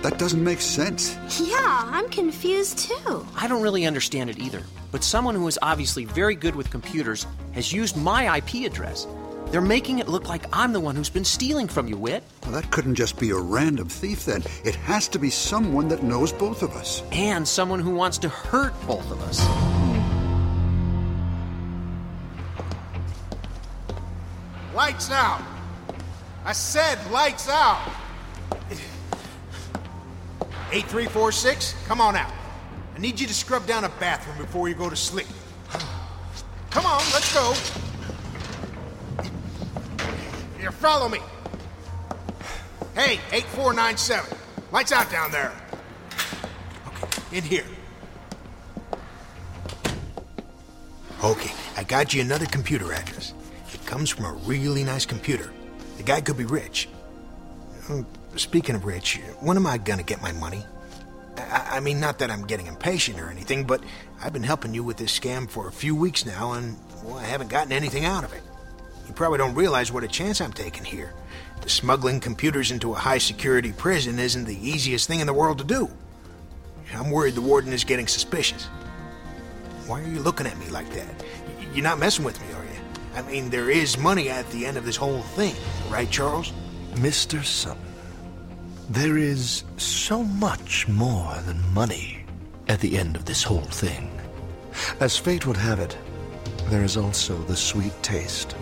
That doesn't make sense. Yeah, I'm confused too. I don't really understand it either, but someone who is obviously very good with computers has used my IP address. They're making it look like I'm the one who's been stealing from you, Whit. Well, that couldn't just be a random thief then. It has to be someone that knows both of us. And someone who wants to hurt both of us. Lights out. I said lights out. 8346, come on out. I need you to scrub down a bathroom before you go to sleep. Come on, let's go. Here, follow me. Hey, 8497. Lights out down there. Okay, in here. Okay, I got you another computer address. It comes from a really nice computer. The guy could be rich. Speaking of rich, when am I gonna get my money? I mean, not that I'm getting impatient or anything, but I've been helping you with this scam for a few weeks now, and, well, I haven't gotten anything out of it. You probably don't realize what a chance I'm taking here. Smuggling computers into a high-security prison isn't the easiest thing in the world to do. I'm worried the warden is getting suspicious. Why are you looking at me like that? You're not messing with me, are you? I mean, there is money at the end of this whole thing, right, Charles? Mr. Sutton, there is so much more than money at the end of this whole thing. As fate would have it, there is also the sweet taste